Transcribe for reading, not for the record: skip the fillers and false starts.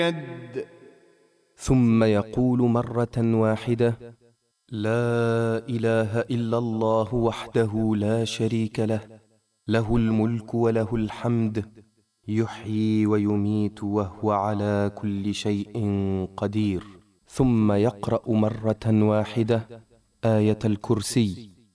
يد. ثم يقول مرة واحدة: لا إله إلا الله وحده لا شريك له، له الملك وله الحمد، يحيي ويميت وهو على كل شيء قدير. ثم يقرأ مرة واحدة آية الكرسي.